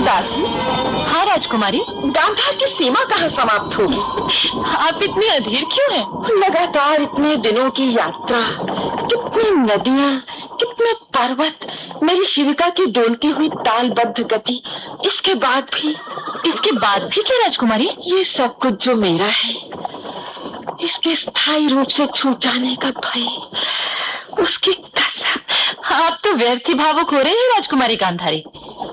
दासी। हाँ राजकुमारी। गांधार की सीमा कहाँ समाप्त होगी? आप इतनी अधीर क्यों हैं? लगातार इतने दिनों की यात्रा, कितनी नदियाँ, कितने पर्वत, मेरी शिविका की डोलती हुई तालबद्ध गति, इसके बाद भी क्या राजकुमारी? ये सब कुछ जो मेरा है, इसके स्थायी रूप से छूट जाने का भय, उसकी कसम। आप तो व्यर्थ ही भावुक हो रहे हैं राजकुमारी गांधारी।